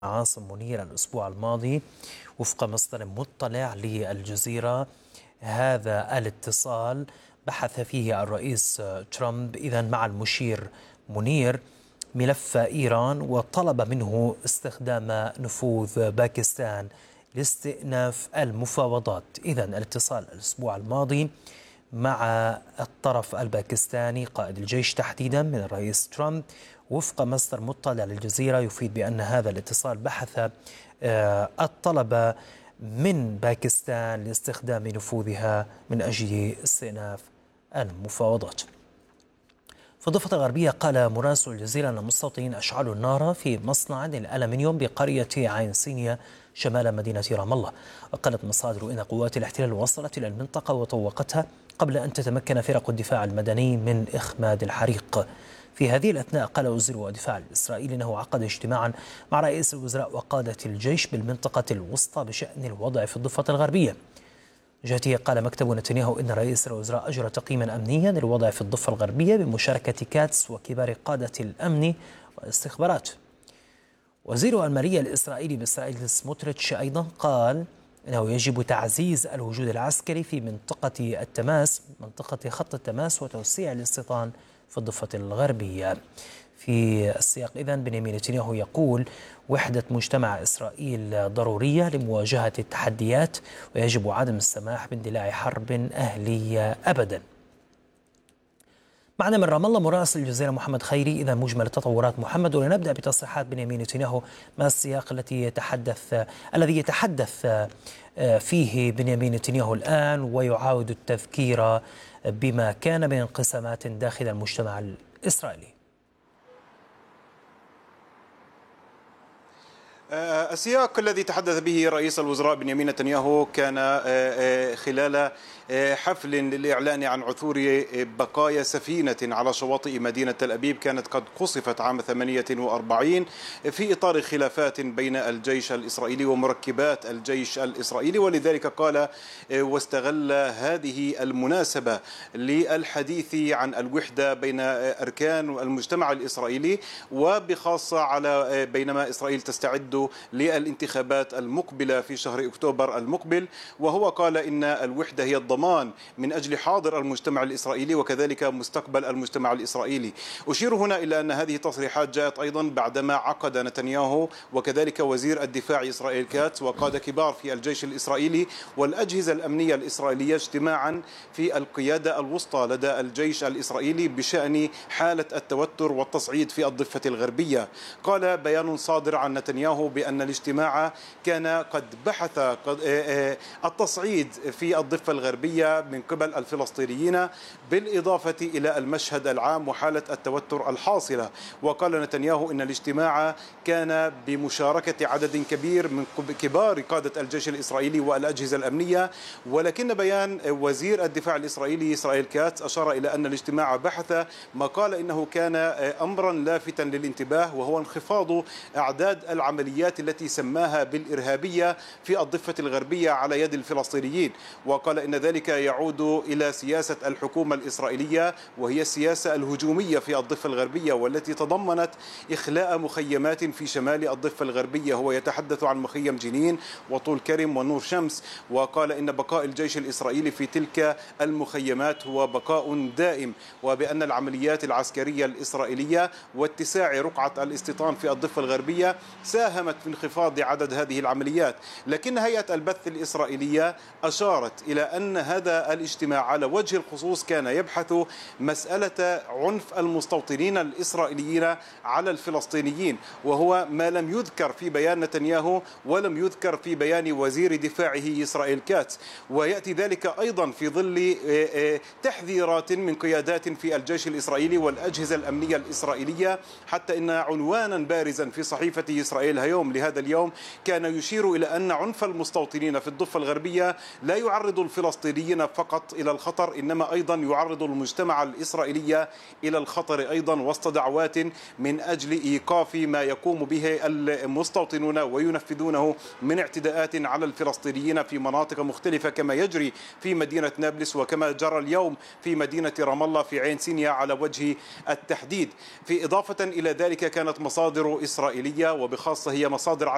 عاصم منير الأسبوع الماضي وفق مصدر مطلع للجزيرة. هذا الاتصال بحث فيه الرئيس ترامب مع المشير منير ملف إيران، وطلب منه استخدام نفوذ باكستان لاستئناف المفاوضات. الاتصال الأسبوع الماضي مع الطرف الباكستاني قائد الجيش تحديدا من الرئيس ترامب وفق مصدر مطلع للجزيرة يفيد بأن هذا الاتصال بحث الطلب من باكستان لاستخدام نفوذها من أجل استئناف المفاوضات. في الضفة الغربية قال مراسل الجزيرة أن المستوطنين أشعلوا النار في مصنع للألمنيوم بقرية عين سينيا شمال مدينة رام الله. وقالت مصادر إن قوات الاحتلال وصلت إلى المنطقة وطوقتها قبل أن تتمكن فرق الدفاع المدني من إخماد الحريق. في هذه الأثناء قال وزير الدفاع الإسرائيلي أنه عقد اجتماعا مع رئيس الوزراء وقادة الجيش بالمنطقة الوسطى بشأن الوضع في الضفة الغربية. جهته قال مكتب نتنياهو إن رئيس الوزراء أجرى تقييما أمنيا للوضع في الضفة الغربية بمشاركة كاتس وكبار قادة الأمن والاستخبارات. وزير المالية الإسرائيلي بإسرائيل سموتريتش أيضا قال إنه يجب تعزيز الوجود العسكري في منطقة خط التماس وتوسيع الاستيطان في الضفة الغربية. في السياق بنيامين نتنياهو يقول وحدة مجتمع إسرائيل ضرورية لمواجهة التحديات ويجب عدم السماح باندلاع حرب أهلية أبدا. معنا من رام الله مراسل الجزيرة محمد خيري. مجمل التطورات محمد، ولنبدأ بتصريحات بنيامين نتنياهو ما السياق الذي يتحدث فيه بنيامين نتنياهو الآن ويعاود التذكير بما كان من انقسامات داخل المجتمع الإسرائيلي. السياق الذي تحدث به رئيس الوزراء بنيامين نتنياهو كان خلال حفل للإعلان عن عثور بقايا سفينة على شواطئ مدينة تل أبيب كانت قد قصفت عام 48 في إطار خلافات بين الجيش الإسرائيلي ومركبات الجيش الإسرائيلي، ولذلك قال واستغل هذه المناسبة للحديث عن الوحدة بين أركان المجتمع الإسرائيلي، وبخاصة على بينما إسرائيل تستعد للانتخابات المقبلة في شهر أكتوبر المقبل. وهو قال إن الوحدة هي الضمان من أجل حاضر المجتمع الإسرائيلي وكذلك مستقبل المجتمع الإسرائيلي. أشير هنا إلى أن هذه التصريحات جاءت أيضا بعدما عقد نتنياهو وكذلك وزير الدفاع إسرائيل كاتس وقادة كبار في الجيش الإسرائيلي والأجهزة الأمنية الإسرائيلية اجتماعا في القيادة الوسطى لدى الجيش الإسرائيلي بشأن حالة التوتر والتصعيد في الضفة الغربية. قال بيان صادر عن نتنياهو بأن الاجتماع كان قد بحث التصعيد في الضفة الغربية من قبل الفلسطينيين بالإضافة إلى المشهد العام وحالة التوتر الحاصلة. وقال نتنياهو إن الاجتماع كان بمشاركة عدد كبير من كبار قادة الجيش الإسرائيلي والأجهزة الأمنية، ولكن بيان وزير الدفاع الإسرائيلي إسرائيل كاتس أشار إلى أن الاجتماع بحث ما قال إنه كان أمرا لافتا للانتباه، وهو انخفاض أعداد العمليات التي سماها بالإرهابية في الضفة الغربية على يد الفلسطينيين. وقال إن ذلك يعود إلى سياسة الحكومة الإسرائيلية وهي السياسة الهجومية في الضفة الغربية والتي تضمنت إخلاء مخيمات في شمال الضفة الغربية. هو يتحدث عن مخيم جنين وطول كرم ونور شمس. وقال إن بقاء الجيش الإسرائيلي في تلك المخيمات هو بقاء دائم، وبأن العمليات العسكرية الإسرائيلية واتساع رقعة الاستيطان في الضفة الغربية ساهمت في انخفاض عدد هذه العمليات. لكن هيئة البث الإسرائيلية أشارت إلى أن هذا الاجتماع على وجه الخصوص كان يبحث مسألة عنف المستوطنين الإسرائيليين على الفلسطينيين، وهو ما لم يذكر في بيان نتنياهو ولم يذكر في بيان وزير دفاعه إسرائيل كاتس. ويأتي ذلك أيضا في ظل تحذيرات من قيادات في الجيش الإسرائيلي والأجهزة الأمنية الإسرائيلية، حتى إن عنوانا بارزا في صحيفة إسرائيل هيوم لهذا اليوم كان يشير إلى أن عنف المستوطنين في الضفة الغربية لا يعرض الفلسطينيين فقط إلى الخطر، إنما أيضا يعرض المجتمع الإسرائيلي إلى الخطر أيضا، وسط دعوات من أجل إيقاف ما يقوم به المستوطنون وينفذونه من اعتداءات على الفلسطينيين في مناطق مختلفة كما يجري في مدينة نابلس وكما جرى اليوم في مدينة رام الله في عين سينيا على وجه التحديد. في إضافة إلى ذلك كانت مصادر إسرائيلية وبخاصة هي مصادر